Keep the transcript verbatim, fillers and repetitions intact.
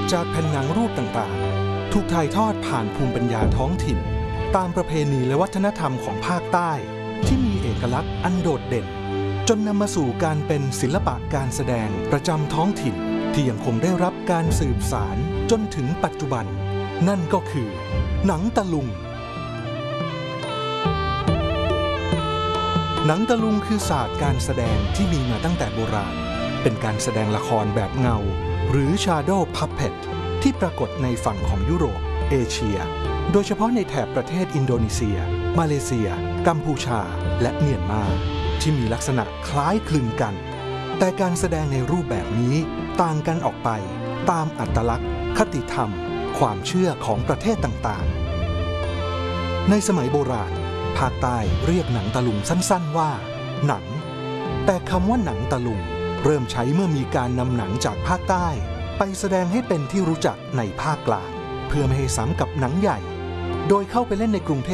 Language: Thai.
จากแผ่นหนังรูปต่างๆถูกถ่ายทอดผ่านภูมิปัญญาท้องถิ่นตามประเพณีและวัฒนธรรมของภาคใต้ที่มีเอกลักษณ์อันโดดเด่นจนนำมาสู่การเป็นศิลปะการแสดงประจำท้องถิ่นที่ยังคงได้รับการสืบสานจนถึงปัจจุบันนั่นก็คือหนังตะลุงหนังตะลุงคือศาสตร์การแสดงที่มีมาตั้งแต่โบราณเป็นการแสดงละครแบบเงาหรือ Shadow Puppet ที่ปรากฏในฝั่งของยุโรปเอเชียโดยเฉพาะในแถบประเทศอินโดนีเซียมาเลเซียกัมพูชาและเมียนมาที่มีลักษณะคล้ายคลึงกันแต่การแสดงในรูปแบบนี้ต่างกันออกไปตามอัตลักษณ์คติธรรมความเชื่อของประเทศต่างๆในสมัยโบราณภาคใต้เรียกหนังตะลุงสั้นๆว่าหนังแต่คำว่าหนังตะลุงเริ่มใช้เมื่อมีการนำหนังจากภาคใต้ไปแสดงให้เป็นที่รู้จักในภาคกลางเพื่อไม่ให้ซ้ำกับหนังใหญ่โดยเข้าไปเล่นในกรุงเทพ